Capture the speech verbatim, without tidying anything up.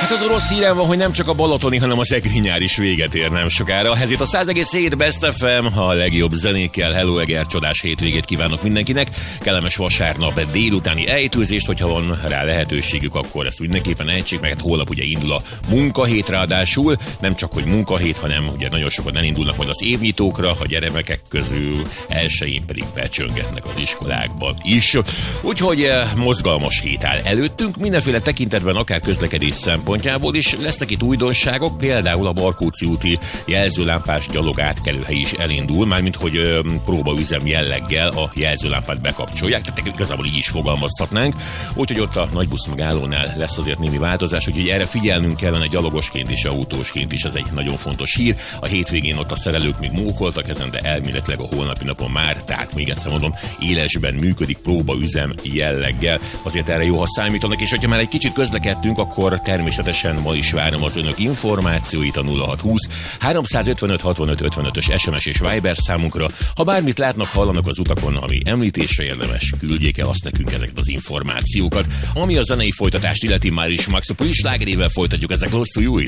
Hát az a rossz hírem van, hogy nem csak a balatoni, hanem az egri nyár is véget ér nem sokára. Ezért a száz egész hét Best ef em a legjobb zenékkel. Hello Eger, csodás hétvégét kívánok mindenkinek. Kellemes vasárnap délutáni ejtőzést, hogyha van rá lehetőségük, akkor ezt mindenképpen ejtsék, mert holnap ugye indul a munkahét, ráadásul nem csak hogy munkahét, hanem ugye nagyon sokan elindulnak majd az évnyitókra, a gyermekek közül, elsőjén pedig becsöngetnek az iskolákban is. Úgyhogy mozgalmas hét áll előttünk, mindenféle tekintetben, akár közlekedés szempontjából is lesznek itt újdonságok, például a Barkóczi úti jelzőlámpás gyalog átkelőhely is elindul, mármint hogy ö, próbaüzem jelleggel a jelzőlámpát bekapcsolják, tehát igazából így is fogalmazhatnánk, úgyhogy ott a nagybusz megállónál lesz azért némi változás, úgyhogy erre figyelnünk kellene gyalogosként és autósként is, ez egy nagyon fontos hír. A hétvégén ott a szerelők még mókoltak ezen, de elméletileg a holnapi napon már, tehát még egyszer mondom, élesben működik próbaüzem jelleggel, azért erre jó, ha számítanak, és hogyha már egy kicsit közlekedtünk, akkor természetesen ma is várom az önök információit a nulla hat húsz háromszázötvenöt hatvanöt ötvenötös es em es és Viber számunkra. Ha bármit látnak, hallanak az utakon, ami említésre érdemes, küldjék el azt nekünk ezeket az információkat. Ami a zenei folytatást illeti, már is Max Poli slágerével folytatjuk, ezek Lost to You.